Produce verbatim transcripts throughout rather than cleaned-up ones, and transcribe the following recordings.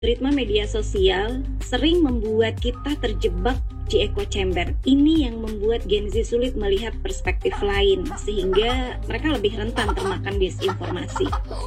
Ritme media sosial sering membuat kita terjebak di echo chamber. Ini yang membuat Gen Z sulit melihat perspektif lain, sehingga mereka lebih rentan termakan disinformasi.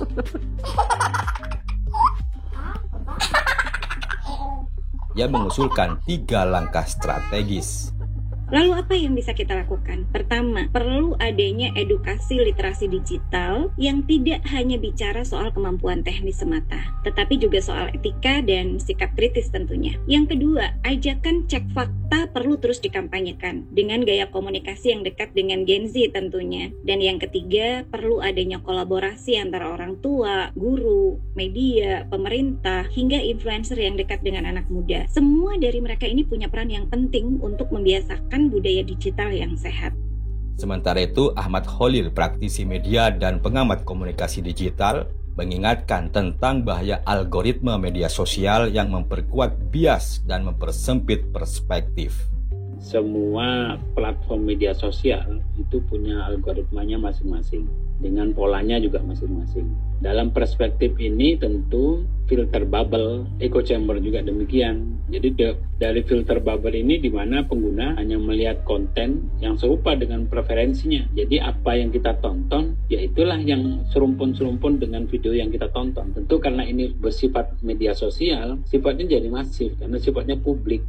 Ia mengusulkan tiga langkah strategis. Lalu apa yang bisa kita lakukan? Pertama, perlu adanya edukasi literasi digital yang tidak hanya bicara soal kemampuan teknis semata, tetapi juga soal etika dan sikap kritis tentunya. Yang kedua, ajakan cek fakta perlu terus dikampanyekan dengan gaya komunikasi yang dekat dengan Gen Z tentunya. Dan yang ketiga, perlu adanya kolaborasi antara orang tua, guru, media, pemerintah, hingga influencer yang dekat dengan anak muda. Semua dari mereka ini punya peran yang penting untuk membiasakan budaya digital yang sehat. Sementara itu, Ahmad Khalil, praktisi media dan pengamat komunikasi digital, mengingatkan tentang bahaya algoritma media sosial yang memperkuat bias dan mempersempit perspektif. Semua platform media sosial itu punya algoritmanya masing-masing, dengan polanya juga masing-masing. Dalam perspektif ini tentu filter bubble, echo chamber juga demikian. Jadi de- dari filter bubble ini di mana pengguna hanya melihat konten yang serupa dengan preferensinya. Jadi apa yang kita tonton, ya itulah yang serumpun-serumpun dengan video yang kita tonton. Tentu karena ini bersifat media sosial, sifatnya jadi masif karena sifatnya publik.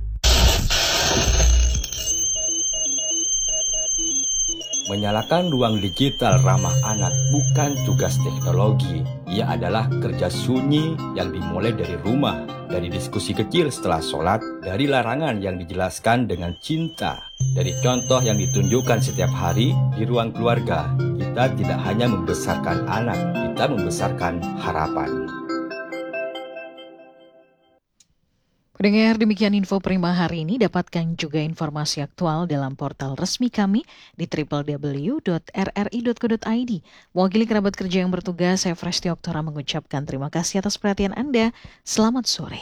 Menyalakan ruang digital ramah anak bukan tugas teknologi. Ia adalah kerja sunyi yang dimulai dari rumah, dari diskusi kecil setelah sholat, dari larangan yang dijelaskan dengan cinta, dari contoh yang ditunjukkan setiap hari di ruang keluarga. Kita tidak hanya membesarkan anak, kita membesarkan harapan. Pendengar, demikian info Prima hari ini. Dapatkan juga informasi aktual dalam portal resmi kami di w w w dot r r i dot co dot i d. Mewakili kerabat kerja yang bertugas, saya Fresti Oktora mengucapkan terima kasih atas perhatian Anda. Selamat sore.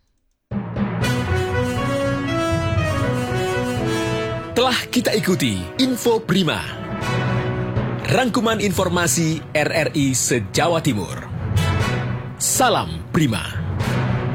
Telah kita ikuti Info Prima, rangkuman informasi R R I se-Jawa Timur. Salam Prima.